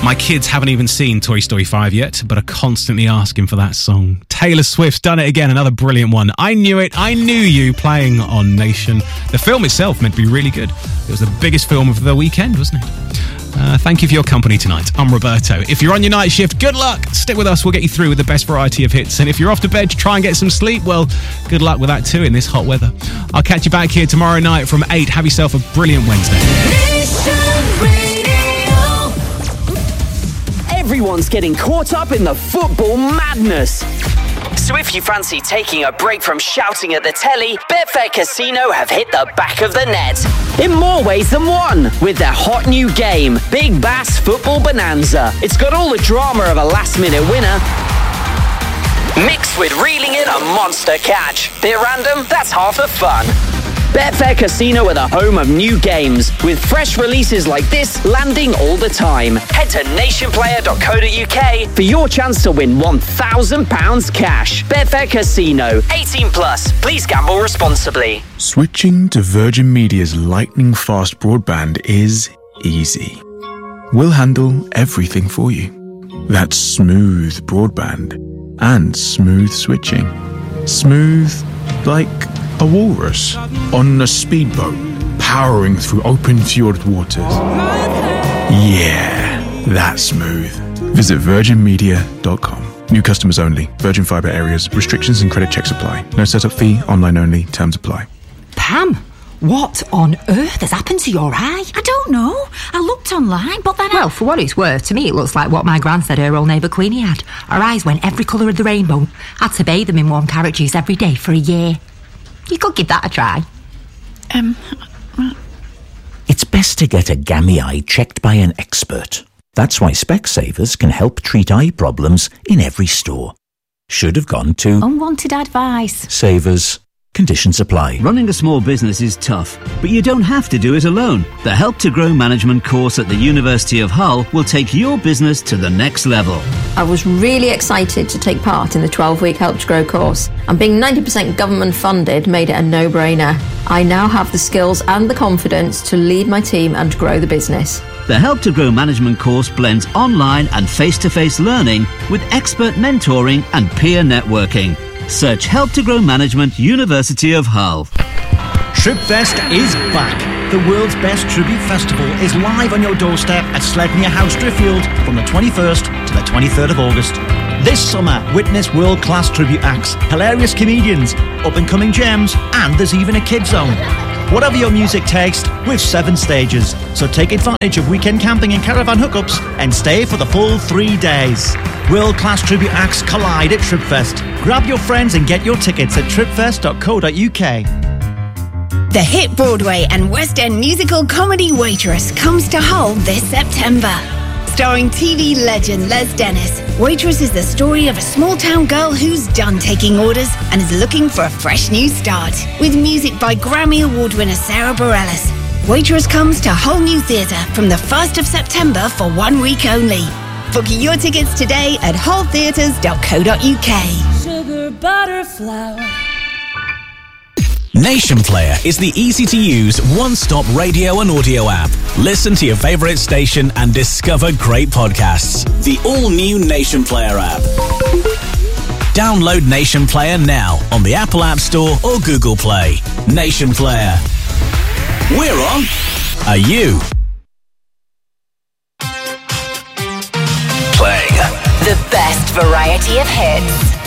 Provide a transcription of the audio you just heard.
My kids haven't even seen Toy Story 5 yet, but are constantly asking for that song. Taylor Swift's done it again, another brilliant one. I Knew It, I Knew You, playing on Nation. The film itself meant to be really good. It was the biggest film of the weekend, wasn't it? Thank you for your company tonight. I'm Roberto. If you're on your night shift, good luck. Stick with us. We'll get you through with the best variety of hits. And if you're off to bed to try and get some sleep, well, good luck with that too in this hot weather. I'll catch you back here tomorrow night from 8. Have yourself a brilliant Wednesday. Everyone's getting caught up in the football madness. So if you fancy taking a break from shouting at the telly, Betfair Casino have hit the back of the net. In more ways than one, with their hot new game, Big Bass Football Bonanza. It's got all the drama of a last-minute winner, mixed with reeling in a monster catch. Bit random? That's half the fun. Betfair Casino are the home of new games, with fresh releases like this landing all the time. Head to nationplayer.co.uk for your chance to win £1,000 cash. Betfair Casino. 18 plus. Please gamble responsibly. Switching to Virgin Media's lightning-fast broadband is easy. We'll handle everything for you. That's smooth broadband and smooth switching. Smooth like a walrus on a speedboat powering through open fjord waters. Yeah, that's smooth. Visit virginmedia.com. New customers only. Virgin Fibre areas. Restrictions and credit checks apply. No setup fee. Online only. Terms apply. Pam, what on earth has happened to your eye? I don't know. I looked online, but then Well, for what it's worth, to me it looks like what my gran said her old neighbour Queenie had. Her eyes went every colour of the rainbow. Had to bathe them in warm carrot juice every day for a year. You could give that a try. It's best to get a gammy eye checked by an expert. That's why Specsavers can help treat eye problems in every store. Should have gone to unwanted advice. Savers. Conditions apply. Running a small business is tough, but you don't have to do it alone. The Help to Grow Management course at the University of Hull will take your business to the next level. I was really excited to take part in the 12-week Help to Grow course, and being 90% government funded made it a no-brainer. I now have the skills and the confidence to lead my team and grow the business. The Help to Grow Management course blends online and face-to-face learning with expert mentoring and peer networking. Search Help to Grow Management, University of Hull. Tripfest is back. The world's best tribute festival is live on your doorstep at Sledmere House, Driffield from the 21st to the 23rd of August. This summer, witness world-class tribute acts, hilarious comedians, up-and-coming gems, and there's even a kids zone. Whatever your music taste, with 7 stages. So take advantage of weekend camping and caravan hookups and stay for the full 3 days. World-class tribute acts collide at Tripfest. Grab your friends and get your tickets at tripfest.co.uk. The hit Broadway and West End musical comedy Waitress comes to Hull this September. Starring TV legend Les Dennis, Waitress is the story of a small-town girl who's done taking orders and is looking for a fresh new start. With music by Grammy Award winner Sarah Bareilles, Waitress comes to Hull New Theatre from the 1st of September for 1 week only. Book your tickets today at hulltheatres.co.uk. Sugar, butter, flour. Nation Player is the easy-to-use, one-stop radio and audio app. Listen to your favourite station and discover great podcasts. The all-new Nation Player app. Download Nation Player now on the Apple App Store or Google Play. Nation Player. We're on. Are you? Playing the best variety of hits.